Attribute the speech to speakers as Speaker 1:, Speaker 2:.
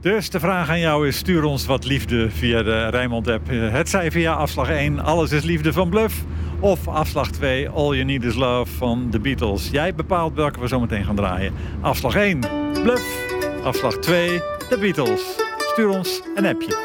Speaker 1: Dus de vraag aan jou is, stuur ons wat liefde via de Rijnmond-app. Het zij via afslag 1, Alles is Liefde van Bluff. Of afslag 2, All You Need Is Love van The Beatles. Jij bepaalt welke we zo meteen gaan draaien. Afslag 1, Bluff. Afslag 2, The Beatles. Stuur ons een appje.